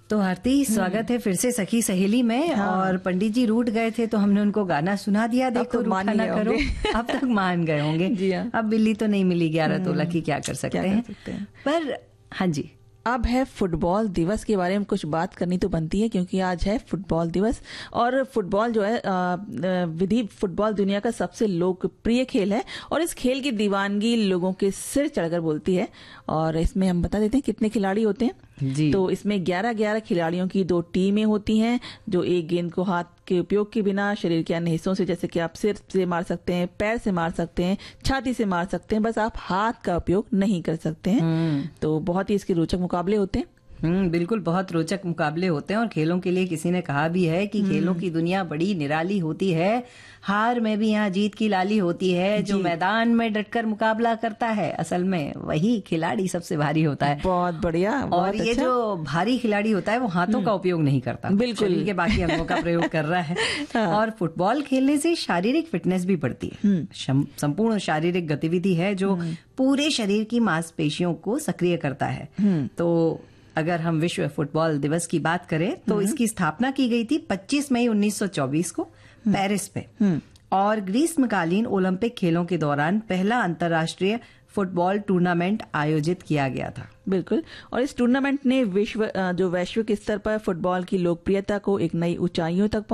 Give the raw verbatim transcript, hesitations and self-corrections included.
तो आरती, स्वागत है फिर से सखी सहेली में। हाँ। और पंडित जी रूठ गए थे तो हमने उनको गाना सुना दिया, देखो रूठा ना करो। अब तक मान गए होंगे। जी हाँ। अब बिल्ली तो नहीं मिली ग्यारह तोला की, क्या कर सकते क्या हैं, कर सकते हैं। पर हाँ जी, अब है फुटबॉल दिवस के बारे में कुछ बात करनी तो बनती है, क्योंकि आज है फुटबॉल दिवस। और फुटबॉल जो है विधि फुटबॉल दुनिया का सबसे लोकप्रिय खेल है और इस खेल की दीवानगी लोगों के सिर चढ़कर बोलती है। और इसमें हम बता देते हैं कितने खिलाड़ी होते हैं जी। तो इसमें ग्यारह ग्यारह खिलाड़ियों की दो टीमें होती हैं, जो एक गेंद को हाथ के उपयोग के बिना शरीर के अन्य हिस्सों से, जैसे कि आप सिर से मार सकते हैं, पैर से मार सकते हैं, छाती से मार सकते हैं, बस आप हाथ का उपयोग नहीं कर सकते हैं। तो बहुत ही इसके रोचक मुकाबले होते हैं। हम्म बिल्कुल, बहुत रोचक मुकाबले होते हैं। और खेलों के लिए किसी ने कहा भी है कि खेलों की दुनिया बड़ी निराली होती है, हार में भी यहाँ जीत की लाली होती है। जो मैदान में डटकर मुकाबला करता है, असल में वही खिलाड़ी सबसे भारी होता है। बहुत बढ़िया। और ये अच्छा। जो भारी खिलाड़ी होता है वो हाथों का उपयोग नहीं करता, बिल्कुल शरीर के बाकी अंगों का प्रयोग कर रहा है। हाँ। और फुटबॉल खेलने से शारीरिक फिटनेस भी बढ़ती है। संपूर्ण शारीरिक गतिविधि है जो पूरे शरीर की मांसपेशियों को सक्रिय करता है। तो अगर हम विश्व फुटबॉल दिवस की बात करें तो इसकी स्थापना की गई थी पच्चीस मई उन्नीस सौ चौबीस को पेरिस पे। और ग्रीष्मकालीन ओलंपिक खेलों के दौरान पहला अंतर्राष्ट्रीय फुटबॉल टूर्नामेंट आयोजित किया गया था। बिल्कुल। और इस टूर्नामेंट ने विश्व जो वैश्विक स्तर पर फुटबॉल की लोकप्रियता को एक नई ऊंचाइयों तक